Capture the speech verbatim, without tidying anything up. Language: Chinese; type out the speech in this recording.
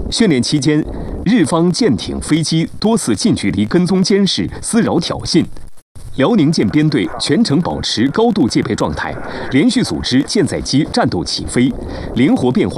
训练期间，日方舰艇、飞机多次近距离跟踪监视、滋扰挑衅。辽宁舰编队全程保持高度戒备状态，连续组织舰载机战斗起飞，灵活变化。